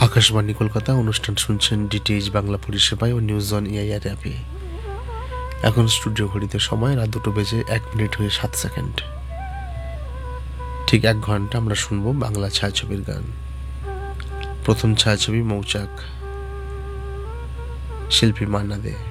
আকাশবাণী কলকাতা। অনুষ্ঠান শুনছেন ডিটিএইচ বাংলা পরিষেবায় ও নিউজ অন এআইআর অ্যাপে। এখন স্টুডিও ঘড়িতে সময় রাত 2 বেজে 1 মিনিট হয়ে 7 সেকেন্ড। ঠিক 1 ঘন্টা আমরা শুনব বাংলা ছায়াছবির গান। প্রথম ছায়াছবি মৌচাক, শিল্পী মান্না দে।